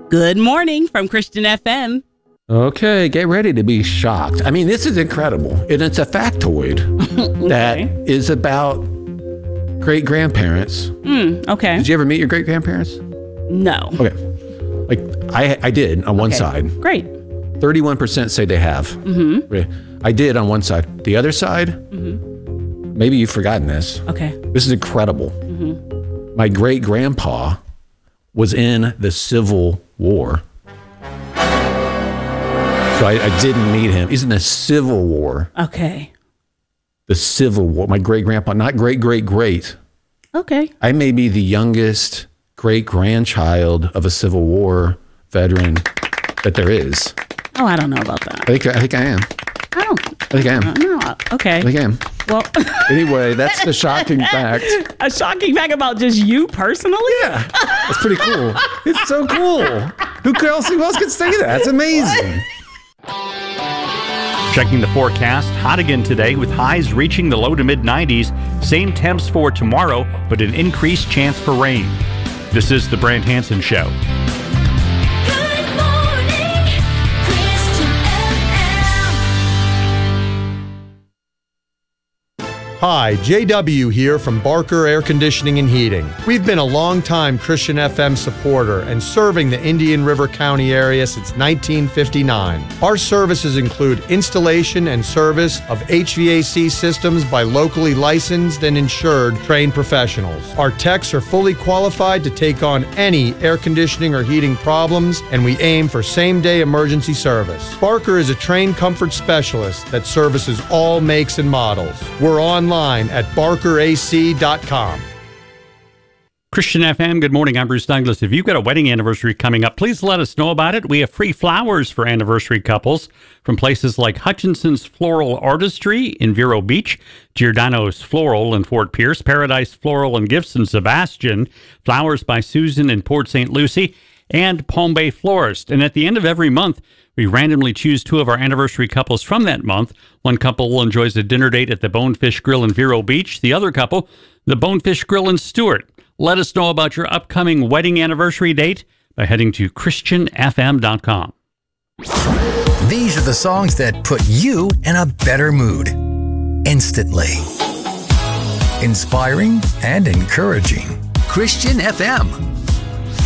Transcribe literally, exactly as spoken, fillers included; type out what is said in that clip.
Good morning from Christian F M. Okay, get ready to be shocked. I mean, this is incredible. And it's a factoid okay. that is about great-grandparents. Mm, okay. Did you ever meet your great-grandparents? No. Okay. Like, I I did on one okay. side. Great. thirty-one percent say they have. Mm-hmm. I did on one side. The other side, mm-hmm. maybe you've forgotten this. Okay. This is incredible. Mm-hmm. My great-grandpa was in the Civil War. So I, I didn't meet him. He's in the Civil War. Okay. The Civil War. My great-grandpa, not great-great-great. Okay. I may be the youngest great-grandchild of a Civil War veteran that there is. Oh, I don't know about that. I think I think I am. I don't. I think I am. No. Okay. I think I am. Well. Anyway, that's the shocking fact. A shocking fact about just you personally? Yeah. That's pretty cool. It's so cool. Who else, who else could say that? It's amazing. Checking the forecast, hot again today with highs reaching the low to mid nineties. Same temps for tomorrow, but an increased chance for rain. This is the Brant Hansen Show. Good morning, Christian F M. Hi, J W here from Barker Air Conditioning and Heating. We've been a long-time Christian F M supporter and serving the Indian River County area since nineteen fifty-nine. Our services include installation and service of H V A C systems by locally licensed and insured trained professionals. Our techs are fully qualified to take on any air conditioning or heating problems, and we aim for same-day emergency service. Barker is a trained comfort specialist that services all makes and models. We're on online at barker a c dot com. Christian F M, good morning. I'm Bruce Douglas. If you've got a wedding anniversary coming up, please let us know about it. We have free flowers for anniversary couples from places like Hutchinson's Floral Artistry in Vero Beach, Giordano's Floral in Fort Pierce, Paradise Floral and Gifts in Sebastian, Flowers by Susan in Port Saint Lucie, and Palm Bay Florist. And at the end of every month, we randomly choose two of our anniversary couples from that month. One couple enjoys a dinner date at the Bonefish Grill in Vero Beach. The other couple, the Bonefish Grill in Stewart. Let us know about your upcoming wedding anniversary date by heading to christian f m dot com. These are the songs that put you in a better mood instantly. Inspiring and encouraging. Christian F M.